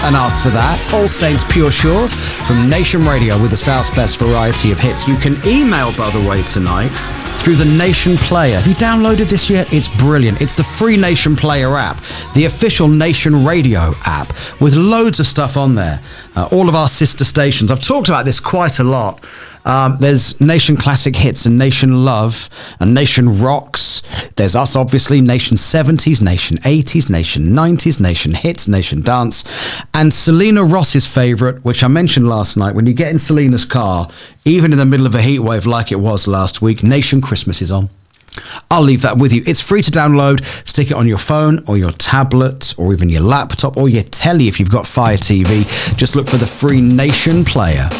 and ask for that. All Saints Pure Shores from Nation Radio with the South's best variety of hits. You can email, by the way, tonight through the Nation Player. Have you downloaded this yet? It's brilliant. It's the free Nation Player app, the official Nation Radio app, with loads of stuff on there. All of our sister stations. I've talked about this quite a lot. There's Nation Classic Hits and Nation Love and Nation Rocks. There's us, obviously, Nation 70s, Nation 80s, Nation 90s, Nation Hits, Nation Dance, and Selena Ross's favourite, which I mentioned last night. When you get in Selena's car, even in the middle of a heatwave like it was last week, Nation Christmas is on. I'll leave that with you. It's free to download. Stick it on your phone or your tablet or even your laptop or your telly if you've got Fire TV. Just look for the free Nation Player.